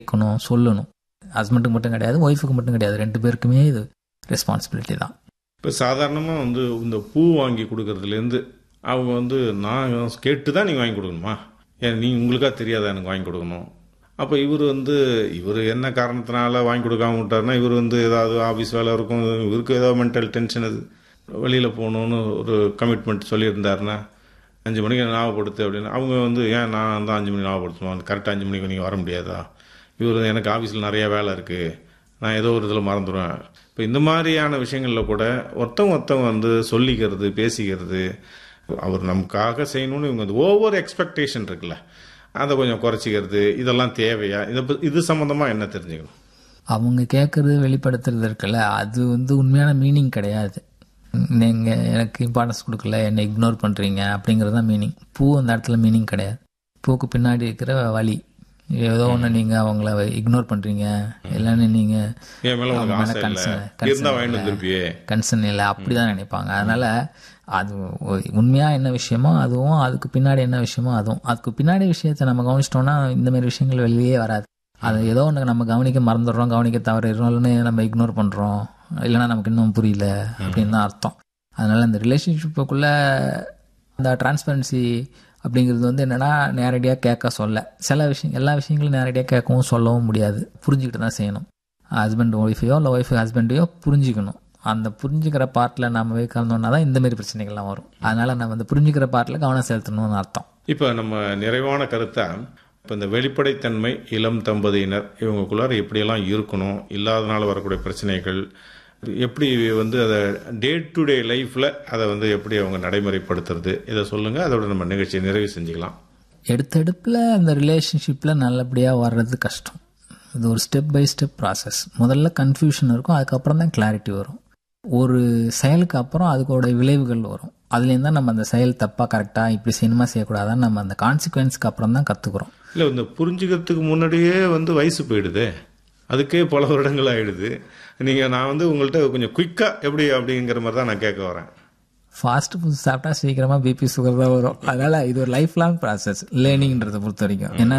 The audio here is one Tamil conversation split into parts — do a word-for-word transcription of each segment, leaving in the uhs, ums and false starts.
கேட்கணும், சொல்லணும். ஹஸ்பண்டுக்கு மட்டும் கிடையாது, ஒய்ஃபுக்கு மட்டும் கிடையாது, ரெண்டு பேருக்குமே இது ரெஸ்பான்சிபிலிட்டி தான். இப்போ சாதாரணமாக வந்து இந்த பூ வாங்கி கொடுக்கறதுலேருந்து அவங்க வந்து நான் கேட்டு தான் நீங்கள் வாங்கி கொடுக்கணுமா, ஏன் நீ உங்களுக்காக தெரியாதா எனக்கு வாங்கி கொடுக்கணும். அப்போ இவர் வந்து இவர் என்ன காரணத்தினால வாங்கி கொடுக்காம விட்டாருன்னா, இவர் வந்து ஏதாவது ஆஃபீஸ் வேலை இருக்கும், இவருக்கு ஏதாவது மென்டல் டென்ஷன், அது வெளியில் போகணுன்னு ஒரு கமிட்மெண்ட் சொல்லியிருந்தாருன்னா அஞ்சு மணிக்கு ஞாபகப்படுத்து அப்படின்னு அவங்க வந்து ஏன் நான் தான் அஞ்சு மணி ஞாபகப்படுத்துவோம், கரெக்டாக அஞ்சு மணிக்கு நீங்கள் வர முடியாதா, இவர் எனக்கு ஆஃபீஸில் நிறையா வேலை இருக்குது, நான் ஏதோ ஒரு இதில் மறந்துடுவேன். இப்போ இந்த மாதிரியான விஷயங்களில் கூட ஒருத்தவங்க ஒருத்தவங்க வந்து சொல்லிக்கிறது, பேசிக்கிறது, அவர் நமக்காக செய்யணும்னு இவங்க வந்து ஓவர் எக்ஸ்பெக்டேஷன் இருக்குல்ல, அதை கொஞ்சம் குறைச்சிக்கிறது, இதெல்லாம் தேவையா, இதை இது சம்மந்தமாக என்ன தெரிஞ்சுக்கணும்? அவங்க கேட்குறது வெளிப்படுத்துறது இருக்குல்ல, அது வந்து உண்மையான மீனிங் கிடையாது. நீங்கள் எனக்கு இம்பார்ட்டன்ஸ் கொடுக்கல, என்னை இக்னோர் பண்ணுறீங்க அப்படிங்கிறது தான் மீனிங். பூ அந்த இடத்துல மீனிங் கிடையாது. பூக்கு பின்னாடி இருக்கிற வழி ஏதோ ஒன்று, நீங்கள் அவங்கள இக்னோர் பண்ணுறீங்க, இல்லைன்னு நீங்கள் கன்சர்ன் இல்லை அப்படி தான் நினைப்பாங்க. அதனால் அது உண்மையாக என்ன விஷயமோ அதுவும், அதுக்கு பின்னாடி என்ன விஷயமோ அதுவும். அதுக்கு பின்னாடி விஷயத்தை நம்ம கவனிச்சிட்டோம்னா இந்தமாரி விஷயங்கள் வெளியே வராது. அது ஏதோ ஒன்று நம்ம கவனிக்க மறந்துடுறோம், கவனிக்க தவறிடுறோம்னு நம்ம இக்னோர் பண்ணுறோம், இல்லைன்னா நமக்கு இன்னும் புரியல அப்படின்னு தான் அர்த்தம். அதனால் இந்த ரிலேஷன்ஷிப்புக்குள்ளே அந்த டிரான்ஸ்பரன்சி அப்படிங்கிறது வந்து என்னென்னா, நேரடியாக கேட்க சொல்ல, சில விஷயம் எல்லா விஷயங்களும் நேரடியாக கேட்கவும் சொல்லவும் முடியாது, புரிஞ்சுக்கிட்டு தான் செய்யணும். ஹஸ்பண்ட் ஒய்ஃபையோ இல்லை ஒய்ஃபு ஹஸ்பண்டையோ புரிஞ்சுக்கணும். அந்த புரிஞ்சுக்கிற பார்ட்டில் நம்ம போய் கலந்தோன்னா தான் இந்தமாரி பிரச்சனைகள்லாம் வரும். அதனால் நம்ம அந்த புரிஞ்சுக்கிற பார்ட்டில் கவனம் செலுத்தணும்னு அர்த்தம். இப்போ நம்ம நிறைவான கருத்தை, இப்போ இந்த வெளிப்படைத்தன்மை இளம் தம்பதியினர் இவங்களுக்குள்ளார எப்படியெல்லாம் இருக்கணும், இல்லாதனால வரக்கூடிய பிரச்சனைகள் எப்படி வந்து அதை டே டு டே லைஃப்பில் அதை வந்து எப்படி அவங்க நடைமுறைப்படுத்துறது, இதை சொல்லுங்கள். அதோட நம்ம நிகழ்ச்சியை நிறைவு செஞ்சுக்கலாம். எடுத்தெடுப்பில் அந்த ரிலேஷன்ஷிப்பில் நல்லபடியாக வர்றது கஷ்டம். இது ஒரு ஸ்டெப் பை ஸ்டெப் ப்ராசஸ். முதல்ல கன்ஃபியூஷன் இருக்கும், அதுக்கப்புறம் தான் கிளாரிட்டி வரும். ஒரு செயலுக்கு அப்புறம் அதுக்கோட விளைவுகள் வரும். அதுலேருந்து தான் நம்ம அந்த செயல் தப்பாக கரெக்டாக இப்படி செய்யணுமா செய்யக்கூடாதான்னு நம்ம அந்த கான்சிக்வன்ஸுக்கு அப்புறம் தான் கற்றுக்குறோம். இல்லை, இந்த புரிஞ்சுக்கிறதுக்கு முன்னாடியே வந்து வயசு போயிடுது, அதுக்கே பல வருடங்கள் ஆகிடுது. நீங்கள் நான் வந்து உங்கள்கிட்ட கொஞ்சம் குயிக்காக எப்படி அப்படிங்கிற மாதிரி தான் நான் கேட்க வரேன். ஃபாஸ்ட் ஃபுட் சாப்பிட்டா சீக்கிரமாக பிபி சுகர் தான் வரும். அதனால் இது ஒரு லைஃப் லாங் ப்ராசஸ் லேர்னிங்கிறத பொறுத்த வரைக்கும். ஏன்னா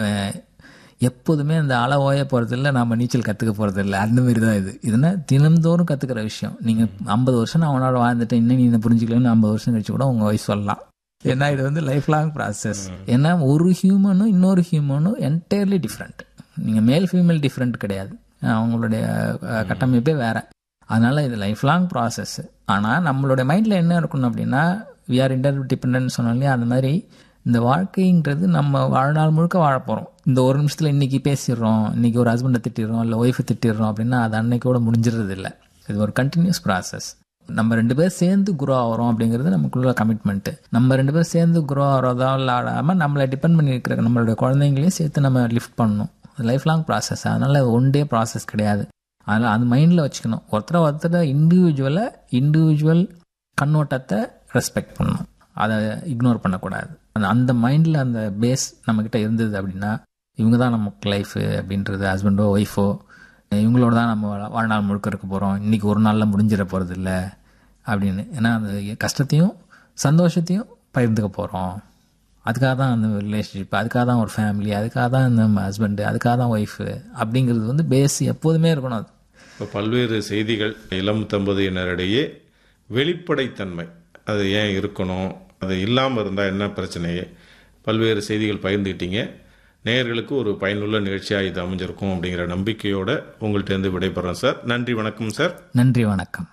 எப்போதுமே அந்த அலை ஓய போகிறதில்ல, நம்ம நீச்சல் கற்றுக்க போகிறதில்ல, அந்தமாரி தான் இது. இதுனா தினந்தோறும் கற்றுக்கிற விஷயம். நீங்கள் ஐம்பது வருஷம் நான் அவனோட வாழ்ந்துட்டு இன்னும் நீ புரிஞ்சுக்கலன்னு ஐம்பது வருஷம் கழிச்சு கூட உங்கள் வயசு சொல்லலாம். ஏன்னா இது வந்து லைஃப் லாங் ப்ராசஸ். ஏன்னா ஒரு ஹியூமனும் இன்னொரு ஹியூமனும் என்டையர்லி டிஃப்ரெண்ட். நீங்கள் மேல் ஃபீமேல் டிஃப்ரெண்ட் கிடையாது, அவங்களுடைய கட்டமைப்பே வேறு. அதனால் இது லைஃப் லாங் ப்ராசஸ். ஆனால் நம்மளுடைய மைண்டில் என்ன இருக்கணும் அப்படின்னா, வி ஆர் இன்டர் டிபெண்டன்ட் சொன்னாலே அந்த மாதிரி இந்த வாழ்க்கைங்கிறது நம்ம வாழ்நாள் முழுக்க வாழ போகிறோம். இந்த ஒரு நிமிஷத்தில் இன்றைக்கி பேசிடுறோம், இன்றைக்கி ஒரு ஹஸ்பண்டை திட்டிடுறோம் இல்லை ஒய்ஃபை திட்டிடுறோம் அப்படின்னா அது அன்னைக்கோட முடிஞ்சிடுறது இல்லை. இது ஒரு கண்டினியூஸ் ப்ராசஸ். நம்ம ரெண்டு பேர் சேர்ந்து குரோ ஆகிறோம் அப்படிங்கிறது நமக்குள்ள கமிட்மெண்ட்டு. நம்ம ரெண்டு பேர் சேர்ந்து குரோ ஆகிறதா இல்லாமல் நம்மளை டிபெண்ட் பண்ணி இருக்கிற நம்மளுடைய குழந்தைங்களையும் சேர்த்து நம்ம லிஃப்ட் பண்ணணும். Life long process. அதனால் ஒன் டே ப்ராசஸ் கிடையாது. அதனால் அது மைண்டில் வச்சுக்கணும். ஒருத்தரை ஒருத்தரை இண்டிவிஜுவலை இண்டிவிஜுவல் கண்ணோட்டத்தை ரெஸ்பெக்ட் பண்ணணும், அதை இக்னோர் பண்ணக்கூடாது. அந்த அந்த மைண்டில் அந்த பேஸ் நம்மக்கிட்ட இருந்தது அப்படின்னா, இவங்க தான் நமக்கு லைஃபு அப்படின்றது, ஹஸ்பண்டோ ஒய்ஃபோ இவங்களோட தான் நம்ம வாழ்நாள் முழுக்க இருக்க போகிறோம், இன்றைக்கி ஒரு நாளில் முடிஞ்சிட போகிறது இல்லை அப்படின்னு. ஏன்னா அந்த கஷ்டத்தையும் சந்தோஷத்தையும் பகிர்ந்துக்க போகிறோம். அதுக்காக தான் அந்த ரிலேஷன்ஷிப், அதுக்காக தான் ஒரு ஃபேமிலி, அதுக்காக தான் நம்ம ஹஸ்பண்டு, அதுக்காக தான் ஒய்ஃபு அப்படிங்கிறது வந்து பேஸ் எப்போதுமே இருக்கணும். அது இப்போ பல்வேறு செய்திகள் இளம் தம்பதியினரிடையே வெளிப்படைத்தன்மை அது ஏன் இருக்கணும், அது இல்லாமல் இருந்தால் என்ன பிரச்சனையே, பல்வேறு செய்திகள் பகிர்ந்துக்கிட்டீங்க. நேயர்களுக்கு ஒரு பயனுள்ள நிகழ்ச்சியாக இது அமைஞ்சிருக்கும் அப்படிங்கிற நம்பிக்கையோடு உங்கள்கிட்ட விடைபெறோம் சார். நன்றி, வணக்கம் சார். நன்றி, வணக்கம்.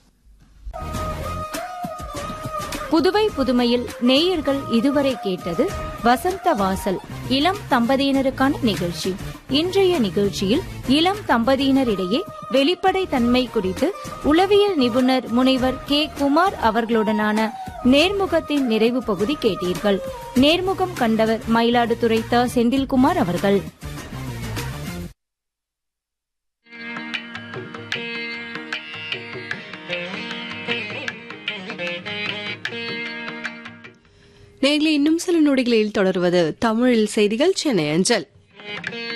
புதுவை புதுமையில் நேயர்கள் இதுவரை கேட்டது வசந்த வாசல் இளம் தம்பதியினருக்கான நிகழ்ச்சி. இன்றைய நிகழ்ச்சியில் இளம் தம்பதியினரிடையே வெளிப்படை தன்மை குறித்து உளவியல் நிபுணர் முனைவர் கே குமார் அவர்களுடனான நேர்முகத்தின் நிறைவு பகுதி கேட்டீர்கள். நேர்முகம் கண்டவர் மயிலாடுதுறை த செந்தில்குமார் அவர்கள். நேரில் இன்னும் சில நொடிகளில் தொடர்வது தமிழில் செய்திகள் சென்னை அஞ்சல்.